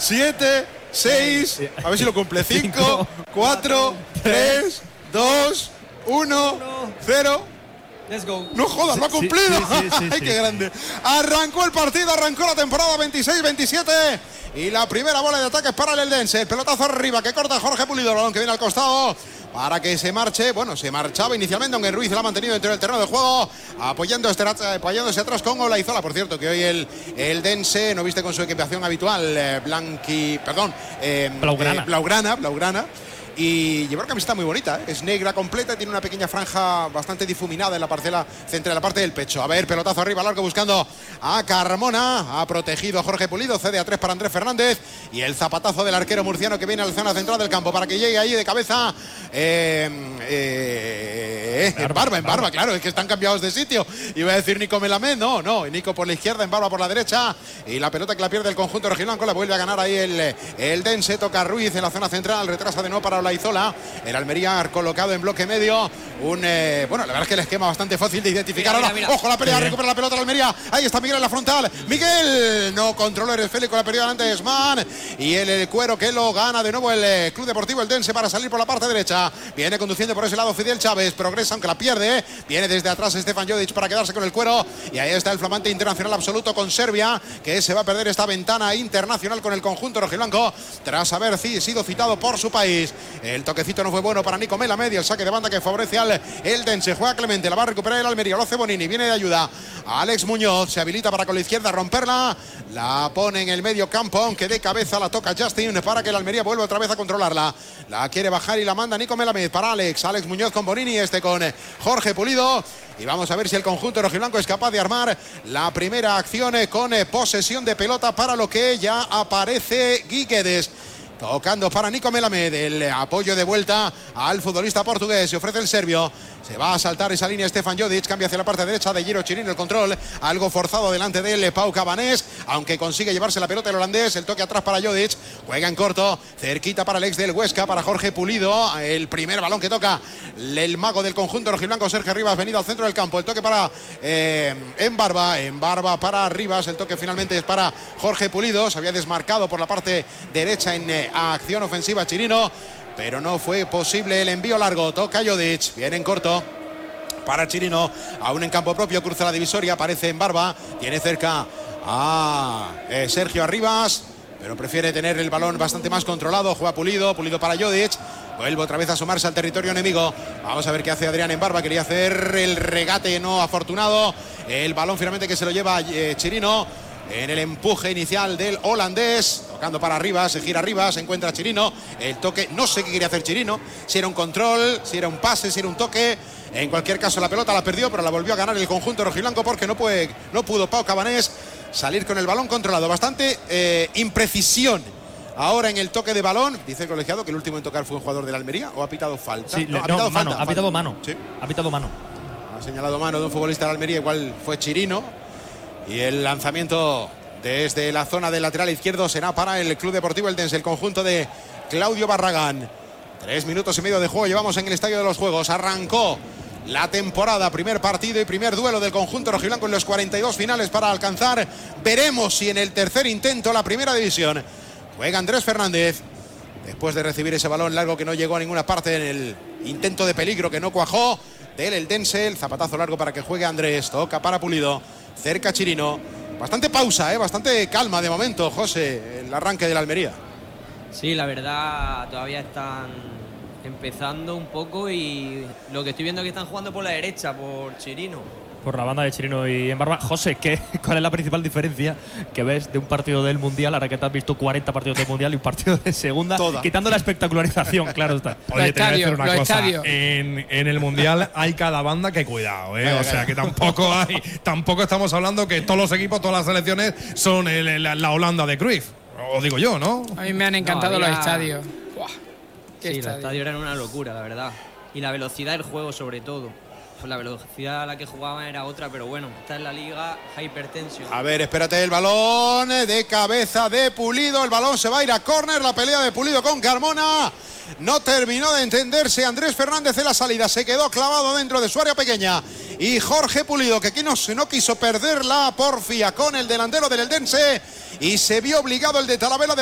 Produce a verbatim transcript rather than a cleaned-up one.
siete, seis, a ver si lo cumple. cinco, cuatro, tres, dos, uno, cero. Let's go. No jodas, lo ha cumplido. Sí, sí, sí, sí, ¡Ay, sí. qué grande! Arrancó el partido, arrancó la temporada veintiséis veintisiete. Y la primera bola de ataque es para el Eldense. El pelotazo arriba que corta Jorge Pulido. El balón que viene al costado para que se marche. Bueno, se marchaba inicialmente, aunque Ruiz la ha mantenido dentro del terreno de juego, apoyando este, apoyándose atrás con Olaizola. Por cierto, que hoy el Eldense no viste con su equipación habitual, eh, blanqui, perdón, eh, Blaugrana. Eh, Blaugrana, Blaugrana. Y lleva una camiseta muy bonita, ¿eh? Es negra completa, tiene una pequeña franja bastante difuminada en la parcela central, en la parte del pecho. A ver, pelotazo arriba, largo buscando a Carmona. Ha protegido Jorge Pulido, cede a tres para Andrés Fernández. Y el zapatazo del arquero murciano que viene a la zona central del campo para que llegue ahí de cabeza. Eh, eh, en barba, en barba, claro, es que están cambiados de sitio. Iba a decir Nico Melamed, no, no. Nico por la izquierda, en barba por la derecha. Y la pelota que la pierde el conjunto rojiblanco, la vuelve a ganar ahí el, el Dense. Toca Ruiz en la zona central, retrasa de nuevo para Olaizola. El Almería colocado en bloque medio. Un eh, bueno, la verdad es que el esquema bastante fácil de identificar. Mira, Ahora, mira, mira. ojo, la pelea, recupera la pelota el Almería. Ahí está Miguel en la frontal. Miguel no controló el esférico, la perdió delante de Esman. Y el, el cuero que lo gana de nuevo el eh, Club Deportivo Eldense para salir por la parte derecha. Viene conduciendo por ese lado Fidel Chávez. Progresa aunque la pierde. Viene desde atrás Stefan Jodic para quedarse con el cuero. Y ahí está el flamante internacional absoluto con Serbia, que se va a perder esta ventana internacional con el conjunto rojiblanco tras haber sido citado por su país. El toquecito no fue bueno para Nico Melamed y el saque de banda que favorece al Eldense. Juega Clemente, la va a recuperar el Almería, lo hace Bonini, viene de ayuda a Alex Muñoz, se habilita para con la izquierda romperla, la pone en el medio campo, aunque de cabeza la toca Justin para que el Almería vuelva otra vez a controlarla. La quiere bajar y la manda Nico Melamed para Alex, Alex Muñoz con Bonini, este con Jorge Pulido. Y vamos a ver si el conjunto rojiblanco es capaz de armar la primera acción con posesión de pelota, para lo que ya aparece Guíquedes. Tocando para Nico Melamed, el apoyo de vuelta al futbolista portugués, se ofrece el serbio, se va a saltar esa línea Stefan Jodic, cambia hacia la parte derecha de Giro Chirino el control, algo forzado delante de él Pau Cabanés, aunque consigue llevarse la pelota el holandés, el toque atrás para Jodic, juega en corto, cerquita para el ex del Huesca, para Jorge Pulido, el primer balón que toca el mago del conjunto rojiblanco Sergio Rivas, venido al centro del campo, el toque para eh, en barba, en barba para Rivas, el toque finalmente es para Jorge Pulido, se había desmarcado por la parte derecha en eh, a acción ofensiva Chirino, pero no fue posible el envío largo. Toca Jodic, viene en corto para Chirino, aún en campo propio, cruza la divisoria, aparece en barba, tiene cerca a eh, Sergio Arribas, pero prefiere tener el balón bastante más controlado. Juega Pulido, Pulido para Jodic, vuelve otra vez a sumarse al territorio enemigo. Vamos a ver qué hace Adrián en barba, quería hacer el regate no afortunado, el balón finalmente que se lo lleva eh, Chirino en el empuje inicial del holandés, tocando para arriba, se gira arriba, se encuentra Chirino, el toque, no sé qué quería hacer Chirino, si era un control, si era un pase, si era un toque, en cualquier caso la pelota la perdió, pero la volvió a ganar el conjunto rojiblanco porque no, puede, no pudo Pau Cabanés salir con el balón controlado, bastante eh, imprecisión. Ahora en el toque de balón, dice el colegiado que el último en tocar fue un jugador de la Almería, o ha pitado falta. Sí, no, no, ha pitado mano, falta, ha pitado falta. mano. Sí. Ha pitado mano. Ha señalado mano de un futbolista de la Almería, igual fue Chirino. Y el lanzamiento desde la zona del lateral izquierdo será para el Club Deportivo Eldense, el conjunto de Claudio Barragán. Tres minutos y medio de juego llevamos en el Estadio de los Juegos. Arrancó la temporada, primer partido y primer duelo del conjunto rojiblanco en los cuarenta y dos finales para alcanzar. Veremos si en el tercer intento la primera división. Juega Andrés Fernández, después de recibir ese balón largo que no llegó a ninguna parte en el intento de peligro que no cuajó del Eldense. El zapatazo largo para que juegue Andrés, toca para Pulido, cerca Chirino. Bastante pausa, ¿eh? Bastante calma de momento, José, el arranque de la Almería. Sí, la verdad, todavía están empezando un poco y lo que estoy viendo es que están jugando por la derecha, por Chirino. Por la banda de Chirino y en barba. José, ¿qué, ¿cuál es la principal diferencia que ves de un partido del Mundial, ahora que te has visto cuarenta partidos del Mundial y un partido de segunda? Toda. Quitando la espectacularización, claro está. Oye, te voy a decir una los cosa. estadios. En, en el Mundial hay cada banda que cuidado, ¿eh? Venga, O sea, venga. que tampoco hay, tampoco estamos hablando que todos los equipos, todas las selecciones son el- la, la Holanda de Cruyff. O digo yo, ¿no? A mí me han encantado No, había- los estadios. Buah, qué Sí, los estadio. estadios eran una locura, la verdad. Y la velocidad del juego, sobre todo. Pues la velocidad a la que jugaban era otra, pero bueno, esta es la liga Hypertension. A ver, espérate, el balón de cabeza de Pulido, el balón se va a ir a córner, la pelea de Pulido con Carmona. No terminó de entenderse Andrés Fernández en la salida, se quedó clavado dentro de su área pequeña. Y Jorge Pulido, que aquí no, no quiso perder la porfía con el delantero del Eldense y se vio obligado el de Talavera de